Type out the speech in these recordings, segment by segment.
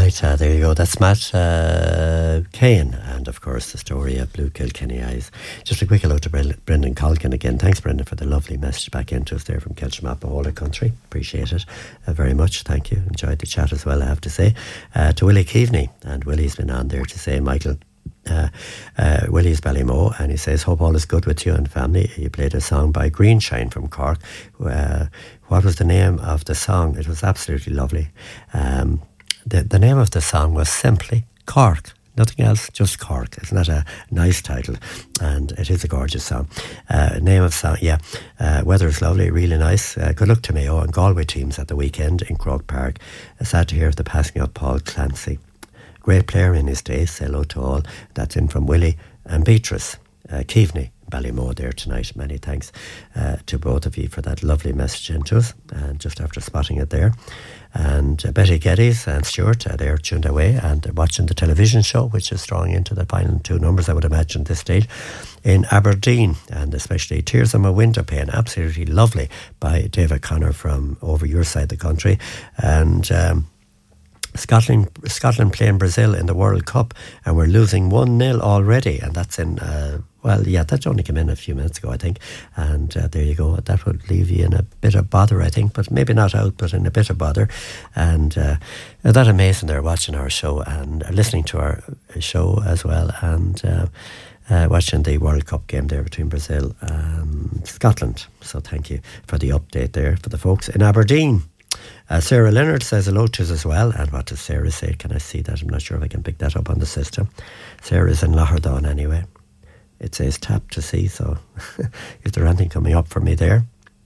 Right, there you go. That's Matt Cain, and of course the story of Blue Kilkenny Eyes. Just a quick hello to Brendan Colkin again. Thanks, Brendan, for the lovely message back into us there from Kelchmap, all the country. Appreciate it very much. Thank you. Enjoyed the chat as well, I have to say. To Willie Keaveney, and Willie's been on there to say, Michael, Willie's Ballymo, and he says, hope all is good with you and family. You played a song by Greenshine from Cork. What was the name of the song? It was absolutely lovely. The name of the song was simply Cork. Nothing else, just Cork. Isn't that a nice title? And it is a gorgeous song. Name of song, yeah. Weather is lovely, really nice. Good luck to Mayo and Galway teams at the weekend in Croke Park. Sad to hear of the passing of Paul Clancy. Great player in his day. Say hello to all. That's in from Willie and Beatrice Keaveney, Ballymo there tonight. Many thanks to both of you for that lovely message into us, and just after spotting it there. And Betty Geddes and Stuart, they're tuned away and watching the television show, which is drawing into the final two numbers, I would imagine, this stage, in Aberdeen, and especially Tears on My Window Pane, absolutely lovely, by David Connor from over your side of the country. And Scotland playing Brazil in the World Cup, and we're losing 1-0 already, and that's in that only came in a few minutes ago, I think, and there you go. That would leave you in a bit of bother, I think, but maybe not out, but in a bit of bother. And that amazing they're watching our show and listening to our show as well, and watching the World Cup game there between Brazil and Scotland. So thank you for the update there for the folks in Aberdeen. Sarah Leonard says hello to us as well. And what does Sarah say? Can I see that? I'm not sure if I can pick that up on the system. Sarah's in Locherdon anyway. It says tap to see, so is there anything coming up for me there?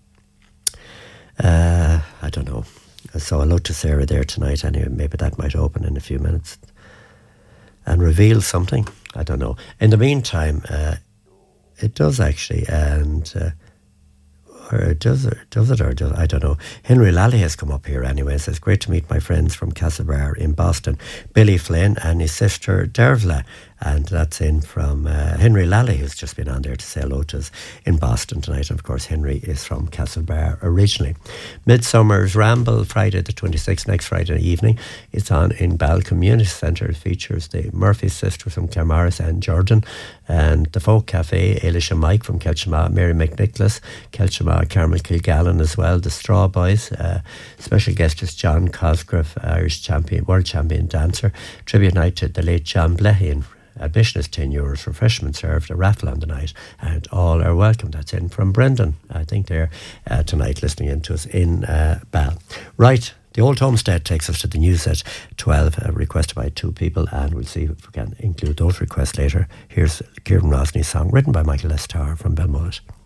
I don't know. So hello to Sarah there tonight anyway. Maybe that might open in a few minutes and reveal something. I don't know. In the meantime, it does actually, and or does it, I don't know. Henry Lally has come up here anyway. Says, great to meet my friends from Castlebar in Boston, Billy Flynn and his sister Dervla. And that's in from Henry Lally, who's just been on there to say hello to us in Boston tonight. And of course, Henry is from Castlebar originally. Midsummer's Ramble, Friday the 26th, next Friday evening. It's on in Ball Community Centre. It features the Murphy sisters from Claremorris and Jordan, and the Folk Cafe, Eilish and Mike from Kelchmar, Mary McNicholas, Kelchmar, Carmel Kilgallen as well, the Straw Boys. Special guest is John Cosgrove, Irish champion, world champion dancer. Tribute night to the late John Blehin. Admission is €10, refreshments served, a raffle on the night, and all are welcome. That's in from Brendan, I think they're tonight listening in to us in Ball. Right, the Old Homestead takes us to the news at 12, requested by two people, and we'll see if we can include those requests later. Here's Kieran Rosney's song, written by Michael Lestar from Belmullet.